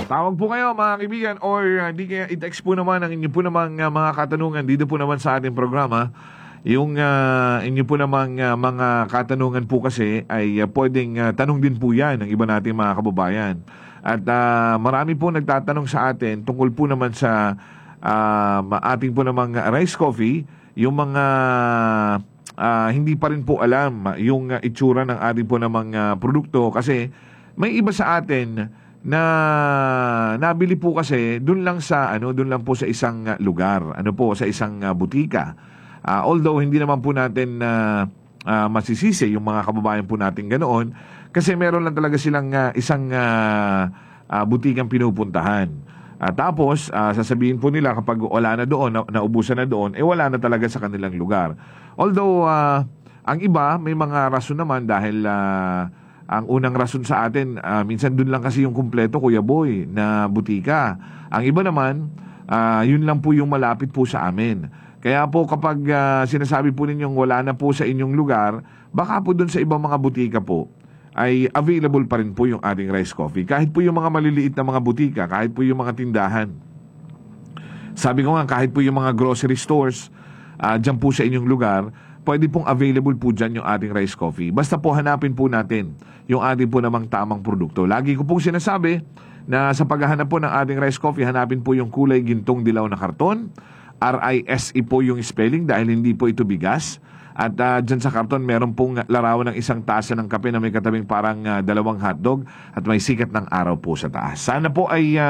Tawag po kayo mga kaibigan or di kaya i-text po naman ang inyo po namang mga katanungan dito po naman sa ating programa. Yung inyo po namang mga katanungan po kasi ay pwedeng tanong din po yan ng iba nating mga kababayan. At marami po nagtatanong sa atin tungkol po naman sa ating po namang rice coffee, yung mga hindi pa rin po alam yung itsura ng ating po namang produkto kasi may iba sa atin na nabili po kasi doon lang po sa isang lugar, sa isang butika. Although hindi naman po natin masisisi yung mga kababayan po natin ganoon kasi meron lang talaga silang isang butikang pinupuntahan. Tapos sasabihin po nila kapag wala na doon, naubusan na doon, wala na talaga sa kanilang lugar. Although ang iba may mga rason naman dahil ang unang rason sa atin, minsan doon lang kasi yung kumpleto, Kuya Boy, na butika. Ang iba naman, yun lang po yung malapit po sa amin. Kaya po kapag sinasabi po ninyong wala na po sa inyong lugar, baka po doon sa ibang mga butika po, ay available pa rin po yung ating rice coffee. Kahit po yung mga maliliit na mga butika, kahit po yung mga tindahan. Sabi ko nga, kahit po yung mga grocery stores, dyan po sa inyong lugar, pwede pong available po dyan yung ating rice coffee. Basta po hanapin po natin yung ating po namang tamang produkto. Lagi ko pong sinasabi na sa paghahanap po ng ating rice coffee, hanapin po yung kulay gintong dilaw na karton. RISE po yung spelling dahil hindi po ito bigas. At dyan sa karton, meron pong larawan ng isang tasa ng kape na may katabing parang dalawang hotdog at may sikat ng araw po sa taas. Sana po ay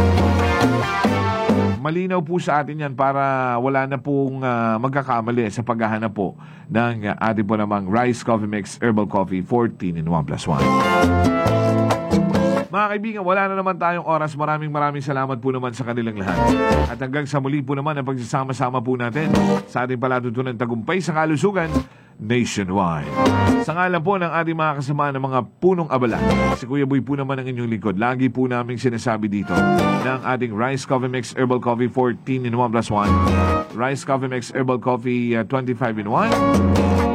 malinaw po sa atin yan para wala na pong magkakamali sa paghahanap po ng ating po namang Rice Coffee Mix Herbal Coffee 14 in 1+1. Mga kaibigan, wala na naman tayong oras. Maraming salamat po naman sa kanilang lahat. At hanggang sa muli po naman ang pagsasama-sama po natin sa ating palatuntunan tagumpay sa kalusugan nationwide. Sa ngalan po ng ating mga kasama ng mga punong abala, si Kuya Boy po naman ang inyong lingkod. Lagi po namin sinasabi dito ng ating Rice Coffee Mix Herbal Coffee 14 in 1+1, Rice Coffee Mix Herbal Coffee 25 in 1.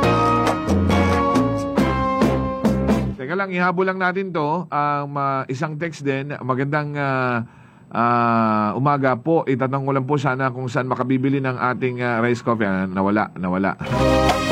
Teka lang, ihabol lang natin to. Isang text din. Magandang umaga po. Itatanong ko lang po sana kung saan makabibili ng ating rice coffee. Nawala.